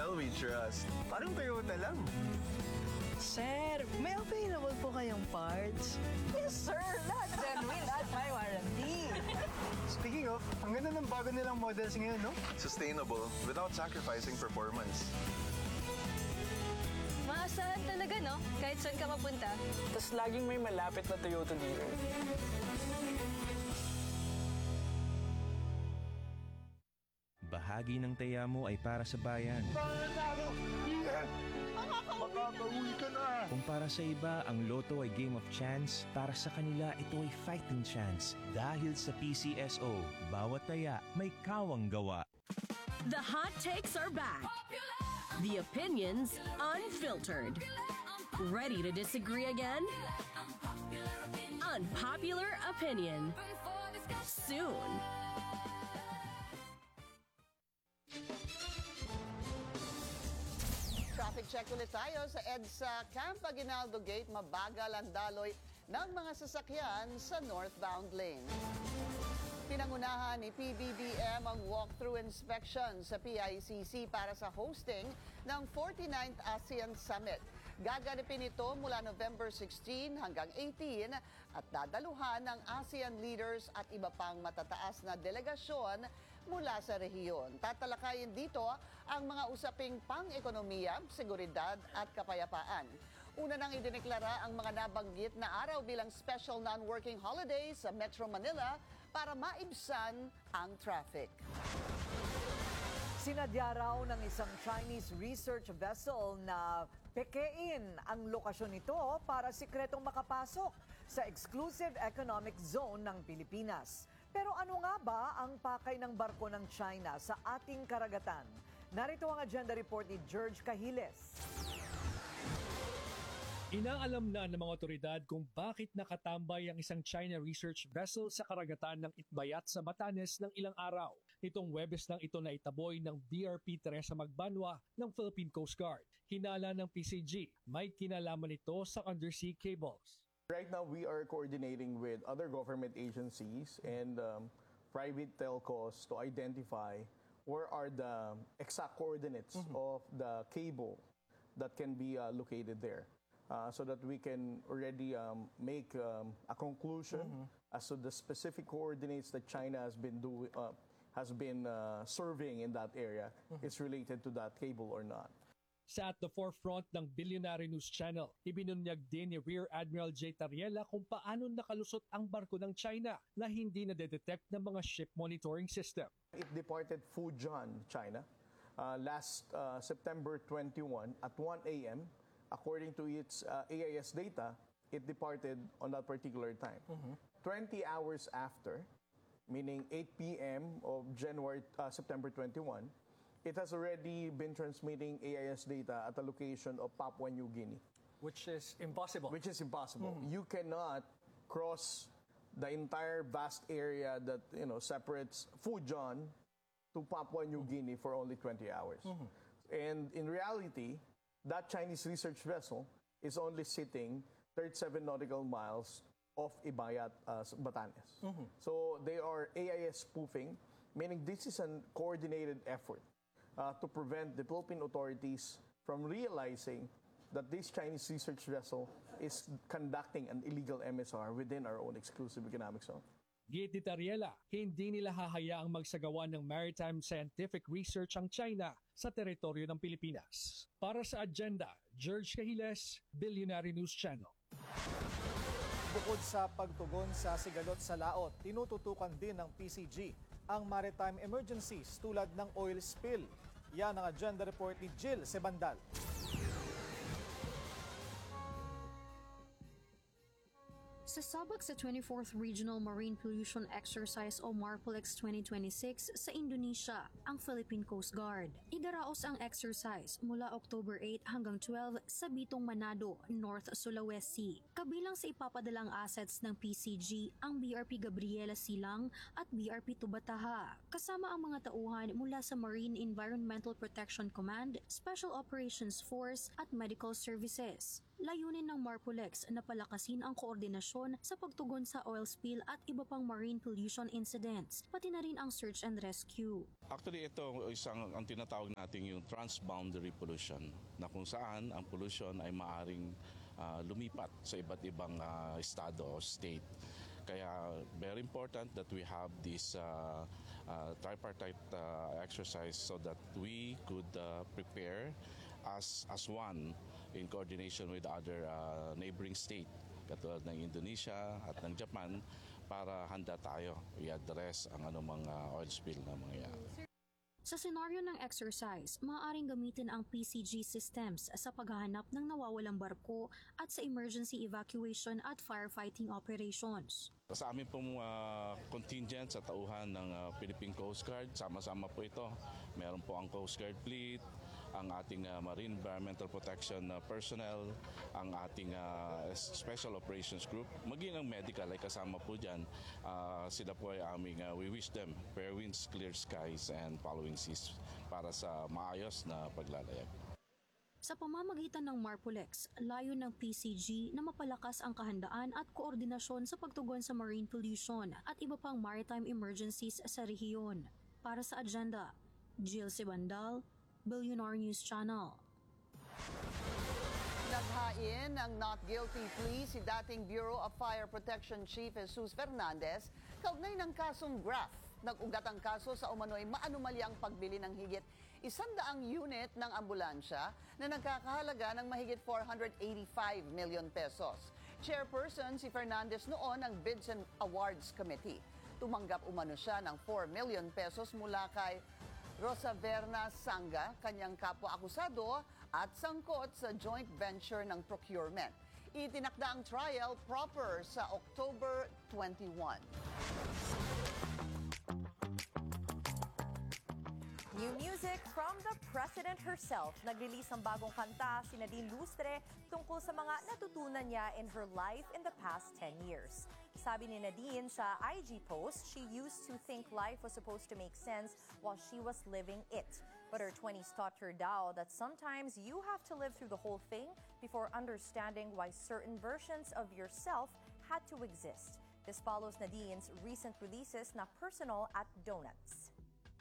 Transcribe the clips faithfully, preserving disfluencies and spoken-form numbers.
L we trust. Parang Toyota lang. Sir, may available po kayong parts? Yes, sir. Lahat genuine at may warranty. Speaking of, ang ganda ng bago nilang models ngayon, no? Sustainable without sacrificing performance. Maasahan talaga, no? Kahit saan ka mapunta. Tapos laging may malapit na Toyota dealer. Bahagi ng taya mo ay para sa bayan. Makakauwi ka na! Kung para sa iba, ang loto ay game of chance, para sa kanila ito ay fighting chance. Dahil sa P C S O, bawat taya may kawang gawa. The hot takes are back. The opinions unfiltered. Ready to disagree again? Unpopular opinion. Soon. Traffic check ulit tayo sa EDSA Camp Aguinaldo Gate. Mabagal ang daloy ng mga sasakyan sa northbound lane. Pinangunahan ni P B B M ang walkthrough inspection sa P I C C para sa hosting ng forty-ninth ASEAN Summit. Gaganapin ito mula November sixteen hanggang eighteen at dadaluhan ng ASEAN leaders at iba pang matataas na delegasyon mula sa rehiyon. Tatalakayin dito ang mga usaping pang-ekonomiya, seguridad at kapayapaan. Una nang idineklara ang mga nabanggit na araw bilang special non-working holiday sa Metro Manila para maibsan ang traffic. Sinadya raw ng isang Chinese research vessel na pekein ang lokasyon nito para sikretong makapasok sa exclusive economic zone ng Pilipinas. Pero ano nga ba ang pakay ng barko ng China sa ating karagatan? Narito ang agenda report ni George Cahiles. Inaalam na ng mga otoridad kung bakit nakatambay ang isang China research vessel sa karagatan ng Itbayat sa Batanes ng ilang araw. Nitong Webes lang ito na itaboy ng B R P Teresa Magbanwa ng Philippine Coast Guard. Hinala ng P C G, may kinalaman ito sa undersea cables. Right now, we are coordinating with other government agencies and um, private telcos to identify where are the exact coordinates mm-hmm. of the cable that can be uh, located there. Uh, so that we can already um, make um, a conclusion mm-hmm. as to the specific coordinates that China has been doing, uh, has been uh, serving in that area mm-hmm. is related to that cable or not. Sa at the forefront ng Billionaire News Channel, ibinunyag din ni Rear Admiral J. Tariela kung paano nakalusot ang barko ng China na hindi na-detect ng mga ship monitoring system. It departed Fujian, China, uh, last uh, September twenty-first at one a m According to its uh, A I S data, it departed on that particular time. Mm-hmm. twenty hours after, meaning eight p m of January, uh, September twenty-first, it has already been transmitting A I S data at a location of Papua New Guinea. Which is impossible. Which is impossible. Mm-hmm. You cannot cross the entire vast area that you know separates Fujian to Papua New mm-hmm. Guinea for only twenty hours. Mm-hmm. And in reality, that Chinese research vessel is only sitting thirty-seven nautical miles off Itbayat, uh, Batanes. Mm-hmm. So they are A I S spoofing, meaning this is a coordinated effort uh, to prevent the Philippine authorities from realizing that this Chinese research vessel is conducting an illegal M S R within our own exclusive economic zone. Git ni Tariela, hindi nila hahayaang magsagawa ng maritime scientific research ang China sa teritoryo ng Pilipinas. Para sa agenda, George Cahiles, Billionaire News Channel. Bukod sa pagtugon sa sigalot sa laot, tinututukan din ng P C G ang maritime emergencies tulad ng oil spill. Yan ang agenda report ni Jill Sebandal. Sa sabak sa twenty-fourth Regional Marine Pollution Exercise o MARPOLEX twenty twenty-six sa Indonesia, ang Philippine Coast Guard. Idaraos ang exercise mula October eight hanggang twelve sa Bitong Manado, North Sulawesi. Kabilang sa ipapadalang assets ng P C G ang B R P Gabriela Silang at B R P Tubataha, kasama ang mga tauhan mula sa Marine Environmental Protection Command, Special Operations Force at Medical Services. Layunin ng Marpolex na palakasin ang koordinasyon sa pagtugon sa oil spill at iba pang marine pollution incidents, pati na rin ang search and rescue. Actually, ito isang ang tinatawag natin yung transboundary pollution, na kung saan ang pollution ay maaring uh, lumipat sa iba't ibang uh, estado o state. Kaya very important that we have this uh, uh, tripartite uh, exercise so that we could uh, prepare as as one in coordination with other uh, neighboring state katulad ng Indonesia at ng Japan para handa tayo i-address ang anumang uh, oil spill na mangyayari. Sa senaryo ng exercise, maaaring gamitin ang P C G systems sa paghahanap ng nawawalang barko at sa emergency evacuation at firefighting operations. Sa amin pong uh, contingent sa tauhan ng uh, Philippine Coast Guard, sama-sama po ito. Meron po ang Coast Guard Fleet, ang ating uh, Marine Environmental Protection uh, personnel, ang ating uh, Special Operations Group, maging ang medical ay kasama po dyan. Uh, sila po ay aming, uh, we wish them fair winds, clear skies, and following seas para sa maayos na paglalayag. Sa pamamagitan ng Marpolex, layo ng P C G na mapalakas ang kahandaan at koordinasyon sa pagtugon sa marine pollution at iba pang maritime emergencies sa rehiyon. Para sa agenda, Jill Sibandal, Billionaire News Channel. Naghain ng not guilty plea si dating Bureau of Fire Protection Chief Jesus Fernandez kaugnay ng kasong graft. Nag-ugat ang kaso sa umano'y maanumalyang pagbili ng higit isandaang unit ng ambulansya na nagkakahalaga ng mahigit four hundred eighty-five million pesos. Chairperson si Fernandez noon ng Bids and Awards Committee. Tumanggap umano siya ng four million pesos mula kay Rosa Verna Sanga, kanyang kapwa-akusado at sangkot sa joint venture ng procurement. Itinakda ang trial proper sa October twenty-first. New music from the President herself. Nag-release ng bagong kanta si Nadine Lustre tungkol sa mga natutunan niya in her life in the past ten years. Sabi ni Nadine sa I G post, she used to think life was supposed to make sense while she was living it. But her twenties taught her daw that sometimes you have to live through the whole thing before understanding why certain versions of yourself had to exist. This follows Nadine's recent releases na Personal at Donuts.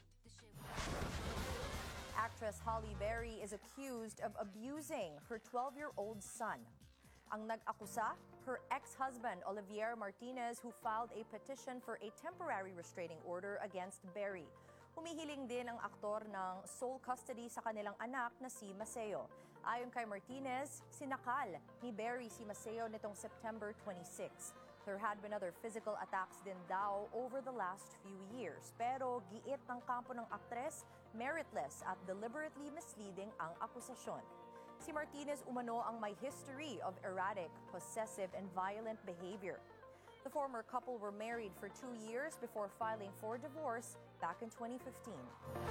Actress Halle Berry is accused of abusing her twelve-year-old son. Ang nag-akusa, her ex-husband Olivier Martinez, who filed a petition for a temporary restraining order against Berry. Humihiling din ang aktor ng sole custody sa kanilang anak na si Maceo. Ayon kay Martinez, sinakal ni Berry si Maceo nitong September twenty-sixth. There had been other physical attacks din daw over the last few years. Pero giit ng kampo ng aktres, meritless at deliberately misleading ang akusasyon. Si Martinez umano ang may history of erratic, possessive, and violent behavior. The former couple were married for two years before filing for divorce back in twenty fifteen.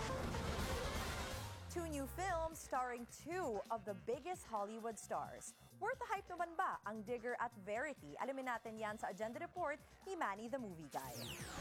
Two new films starring two of the biggest Hollywood stars. Worth the hype naman ba ang Digger at Verity? Alamin natin yan sa Agenda Report ni Manny the Movie Guy.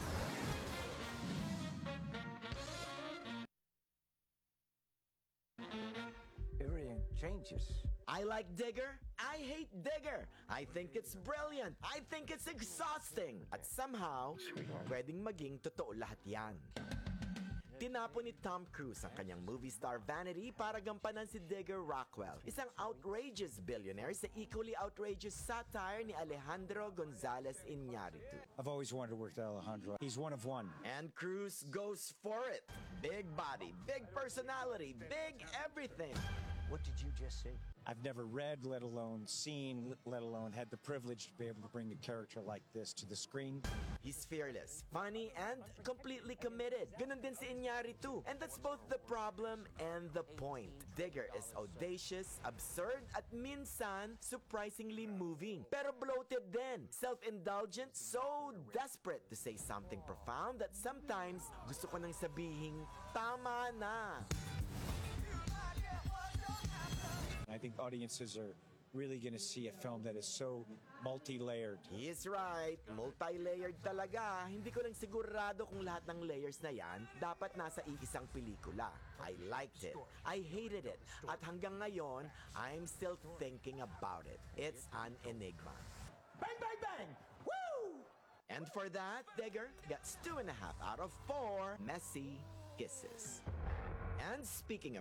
Everything changes. I like Digger. I hate Digger. I think it's brilliant. I think it's exhausting. At somehow, pwedeng maging totoo lahat yan. Tinapon ni Tom Cruise ang kanyang movie star vanity para gampanan si Digger Rockwell, isang outrageous billionaire sa equally outrageous satire ni Alejandro Gonzalez Iñárritu. I've always wanted to work with Alejandro. He's one of one. And Cruise goes for it. Big body, big personality, big everything. What did you just say? I've never read, let alone seen, let alone had the privilege to be able to bring a character like this to the screen. He's fearless, funny, and completely committed. Ganun din si Iñárritu. And that's both the problem and the point. Digger is audacious, absurd, at minsan surprisingly moving. Pero bloated din, self-indulgent, so desperate to say something profound that sometimes gusto ko nang sabihing, tama na. I think audiences are really going to see a film that is so multi-layered. He is right. Multi-layered talaga. Hindi ko lang sigurado kung lahat ng layers na yan dapat nasa iisang pelikula. I liked it. I hated it. At hanggang ngayon, I'm still thinking about it. It's an enigma. Bang, bang, bang! Woo! And for that, Digger gets two and a half out of four messy kisses. And speaking of